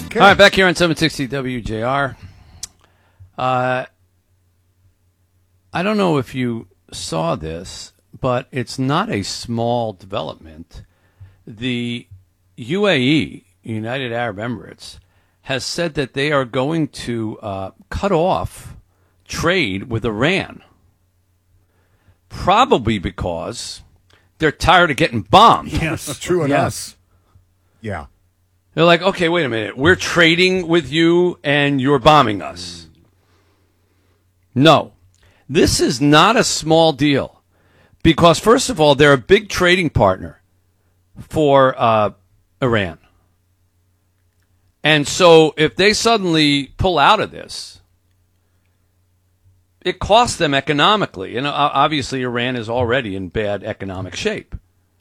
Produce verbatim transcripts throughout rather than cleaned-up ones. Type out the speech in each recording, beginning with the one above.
All right, back here on seven sixty W J R. Uh, I don't know if you saw this, but it's not a small development. The U A E, United Arab Emirates, has said that they are going to uh, cut off trade with Iran, probably because they're tired of getting bombed. Yes, true enough. Yeah. They're like, okay, wait a minute. We're trading with you and you're bombing us. No, this is not a small deal because, first of all, they're a big trading partner for uh, Iran. And so if they suddenly pull out of this, it costs them economically. And obviously, Iran is already in bad economic shape.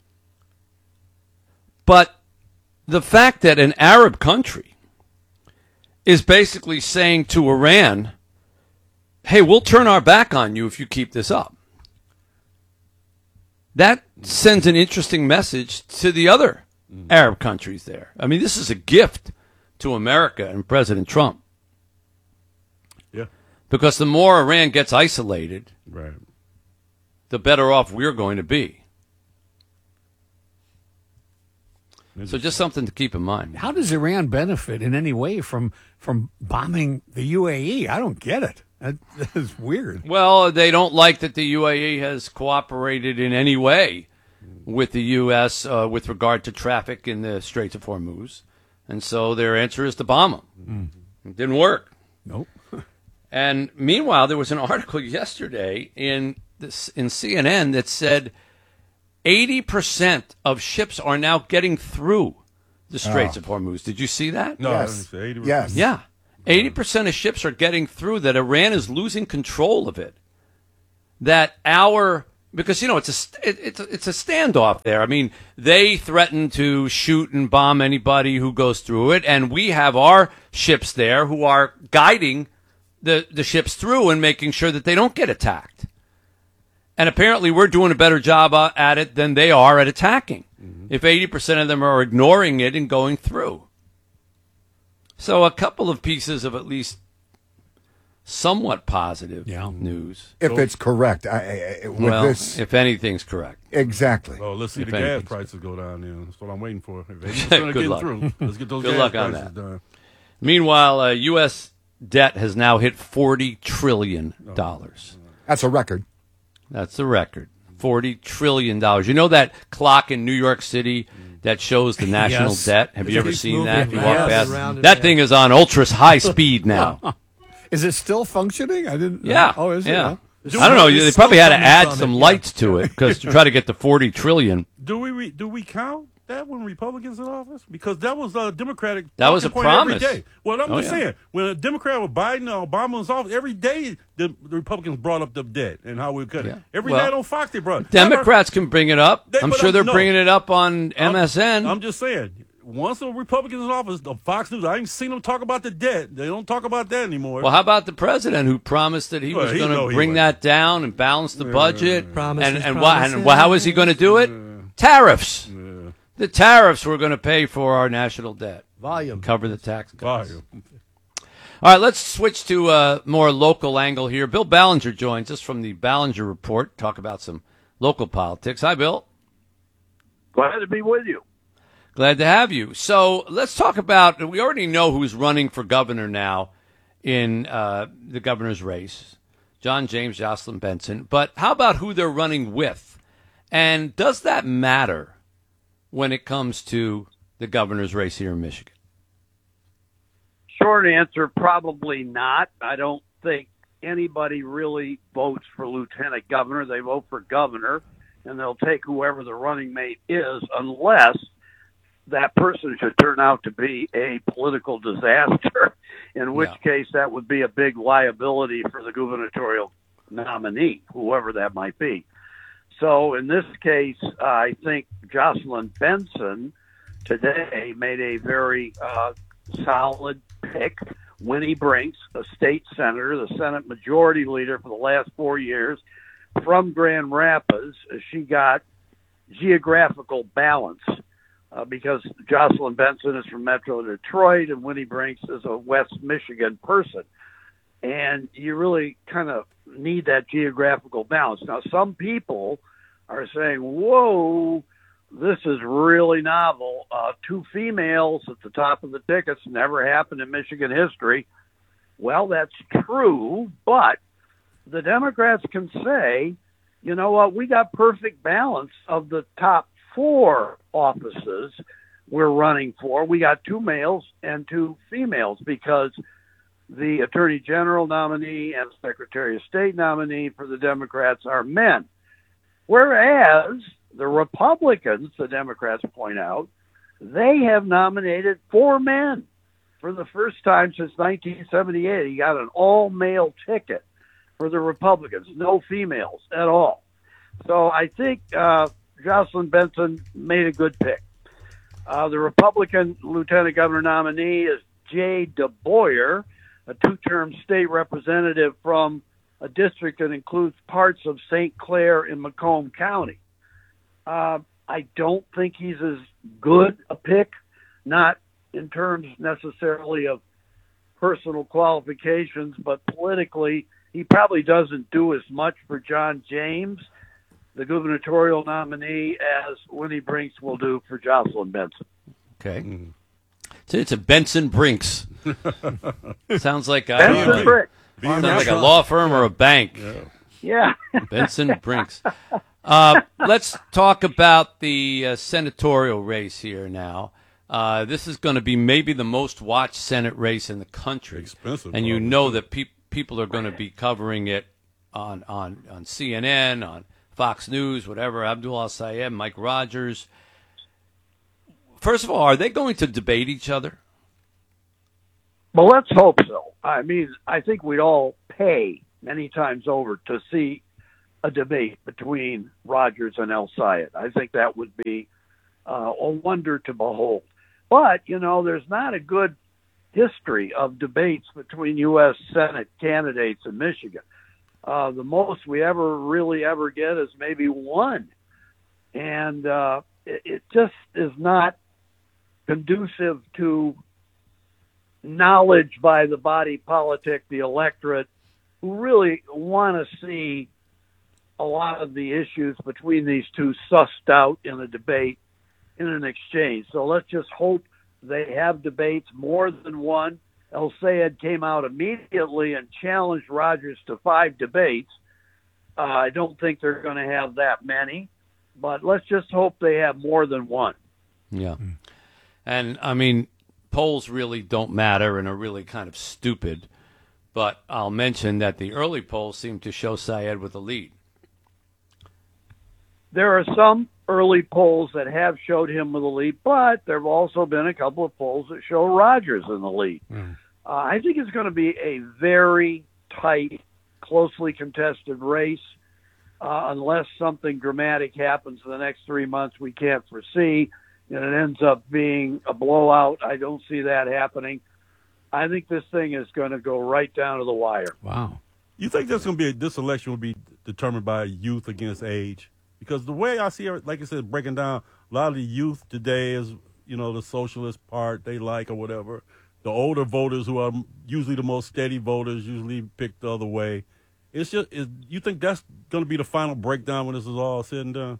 But the fact that an Arab country is basically saying to Iran, hey, we'll turn our back on you if you keep this up. That sends an interesting message to the other mm. Arab countries there. I mean, this is a gift to America and President Trump. Yeah. Because the more Iran gets isolated, right, the better off we're going to be. So just something to keep in mind. How does Iran benefit in any way from from bombing the U A E? I don't get it. That, that is weird. Well, they don't like that the U A E has cooperated in any way with the U S uh, with regard to traffic in the Straits of Hormuz. And so their answer is to bomb them. Mm-hmm. It didn't work. Nope. And meanwhile, there was an article yesterday in this, in C N N that said eighty percent of ships are now getting through the Straits oh. of Hormuz. Did you see that? No, yes. I didn't say yes. Yeah. eighty percent of ships are getting through, that Iran is losing control of it. That our, because, you know, it's a, it, it's, a, it's a standoff there. I mean, they threaten to shoot and bomb anybody who goes through it, and we have our ships there who are guiding the, the ships through and making sure that they don't get attacked. And apparently we're doing a better job at it than they are at attacking, mm-hmm. if eighty percent of them are ignoring it and going through. So a couple of pieces of at least somewhat positive yeah. news. If so, it's correct. I, I, with well, this, if anything's correct. Exactly. Well, let's see if the gas anything's... prices go down there. That's what I'm waiting for. If eighty percent Good get luck. through, let's get those Good gas luck on prices that. done. Meanwhile, uh, U S debt has now hit forty trillion dollars. That's a record. That's the record. forty trillion dollars. You know that clock in New York City that shows the national yes. debt? Have It you ever keeps seen moving. that? You Yes. walk past. That thing is on ultra high speed now. Is it still functioning? I didn't. Yeah. Oh, is yeah. it? Yeah. I don't know. They probably had to add some lights to it because to try to get to forty trillion. Do we re- do we count that when Republicans in office? Because that was a Democratic. That was a point promise. Every day. Well, I'm oh, just yeah. saying, when a Democrat with Biden or Obama was office, every day the, the Republicans brought up the debt and how we cut Yeah. it. Every well, night on Fox they brought it. Democrats can bring it up. They, I'm sure I'm, they're no, bringing it up on M S N. I'm, I'm just saying. Once the Republicans in office, the Fox News, I ain't seen them talk about the debt. They don't talk about that anymore. Well, how about the president who promised that he well, was he going to bring he that down and balance the yeah. budget? Promises, and and, promises. why, and why, how is he going to do it? Yeah. Tariffs. Yeah. The tariffs we're going to pay for our national debt. Volume. Cover the tax cuts. Volume. All right, let's switch to a more local angle here. Bill Ballinger joins us from the Ballinger Report, talk about some local politics. Hi, Bill. Glad to be with you. Glad to have you. So let's talk about, we already know who's running for governor now in uh, the governor's race, John James, Jocelyn Benson. But how about who they're running with? And does that matter when it comes to the governor's race here in Michigan? Short answer, probably not. I don't think anybody really votes for lieutenant governor. They vote for governor, and they'll take whoever the running mate is unless that person should turn out to be a political disaster, in which yeah. case that would be a big liability for the gubernatorial nominee, whoever that might be. So in this case, uh, I think Jocelyn Benson today made a very uh, solid pick. Winnie Brinks, a state senator, the Senate Majority Leader for the last four years, from Grand Rapids. She got geographical balance. Uh, uh, because Jocelyn Benson is from Metro Detroit and Winnie Brinks is a West Michigan person. And you really kind of need that geographical balance. Now, some people are saying, whoa, this is really novel. Uh, two females at the top of the tickets never happened in Michigan history. Well, that's true, but the Democrats can say, you know what, we got perfect balance of the top four offices we're running for. We got two males and two females because the Attorney General nominee and Secretary of State nominee for the Democrats are men. Whereas the Republicans, the Democrats point out, they have nominated four men for the first time since nineteen seventy-eight. He got an all-male ticket for the Republicans, no females at all. So I think uh, Jocelyn Benson made a good pick. Uh, the Republican Lieutenant Governor nominee is Jay DeBoyer, a two-term state representative from a district that includes parts of Saint Clair and Macomb County. Uh, I don't think he's as good a pick, not in terms necessarily of personal qualifications, but politically, he probably doesn't do as much for John James, the gubernatorial nominee, as Winnie Brinks will do for Jocelyn Benson. Okay. Mm. So it's a Benson Brinks. Sounds like a, Benson uh, Brinks. Sounds like a law firm or a bank. Yeah. yeah. Benson Brinks. Uh, let's talk about the uh, senatorial race here now. Uh, this is going to be maybe the most watched Senate race in the country. Expensive, and you probably. know that pe- people are going to be covering it on, on, on C N N, on Fox News, whatever, Abdul Al-Sayed, Mike Rogers. First of all, are they going to debate each other? Well, let's hope so. I mean, I think we'd all pay many times over to see a debate between Rogers and El-Sayed. I think that would be uh, a wonder to behold. But, you know, there's not a good history of debates between U S Senate candidates in Michigan. Uh, the most we ever really ever get is maybe one. And uh, it, it just is not conducive to knowledge by the body politic, the electorate, who really want to see a lot of the issues between these two sussed out in a debate, in an exchange. So let's just hope they have debates, more than one. El-Sayed came out immediately and challenged Rogers to five debates. Uh, I don't think they're going to have that many, but let's just hope they have more than one. Yeah. And, I mean, polls really don't matter and are really kind of stupid, but I'll mention that the early polls seem to show Sayed with a lead. There are some early polls that have showed him with a lead, but there have also been a couple of polls that show Rogers in the lead. Mm. Uh, I think it's going to be a very tight, closely contested race, uh, unless something dramatic happens in the next three months we can't foresee, and it ends up being a blowout. I don't see that happening. I think this thing is going to go right down to the wire. Wow. You think that's going to be a, this election will be determined by youth against age? Because the way I see it, like I said, breaking down, a lot of the youth today is, you know, the socialist part they like or whatever. The older voters, who are usually the most steady voters, usually pick the other way. It's just, is, you think that's going to be the final breakdown when this is all said and done?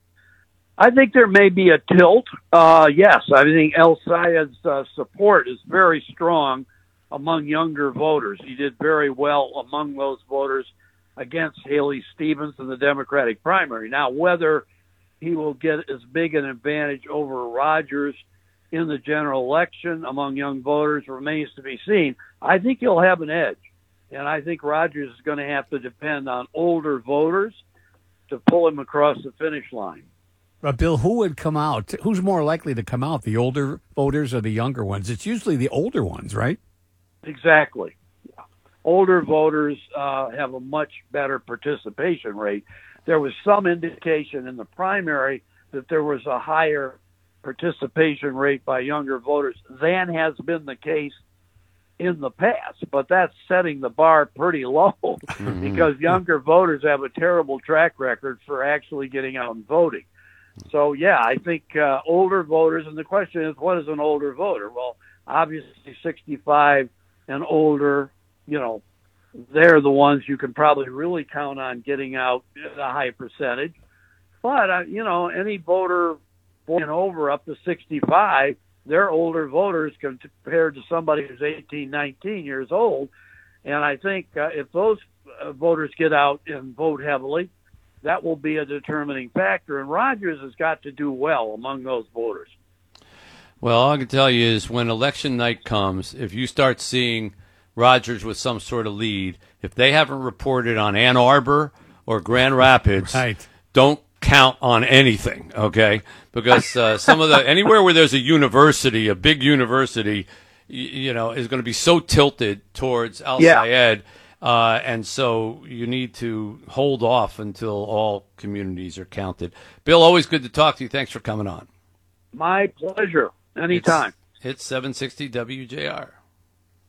I think there may be a tilt. Uh, yes, I think El-Sayed's uh, support is very strong among younger voters. He did very well among those voters against Haley Stevens in the Democratic primary. Now, whether he will get as big an advantage over Rogers in the general election among young voters remains to be seen. I think he'll have an edge, and I think Rogers is going to have to depend on older voters to pull him across the finish line. Uh, Bill, who would come out? Who's more likely to come out, the older voters or the younger ones? It's usually the older ones, right? Exactly. Older voters uh, have a much better participation rate. There was some indication in the primary that there was a higher participation rate by younger voters than has been the case in the past, but that's setting the bar pretty low because younger voters have a terrible track record for actually getting out and voting. So, yeah, I think uh, older voters, and the question is, what is an older voter? Well, obviously sixty-five and older, you know, they're the ones you can probably really count on getting out at a high percentage. But, uh, you know, any voter born and over up to sixty-five, they're older voters compared to somebody who's eighteen, nineteen years old. And I think uh, if those uh, voters get out and vote heavily, that will be a determining factor. And Rogers has got to do well among those voters. Well, all I can tell you is when election night comes, if you start seeing Rogers with some sort of lead, if they haven't reported on Ann Arbor or Grand Rapids, right. don't count on anything, okay? Because uh, some of the anywhere where there's a university, a big university, you, you know, is going to be so tilted towards Al Yeah. Sayed. Uh, and so you need to hold off until all communities are counted. Bill, always good to talk to you. Thanks for coming on. My pleasure. Anytime. It's, it's seven sixty W J R.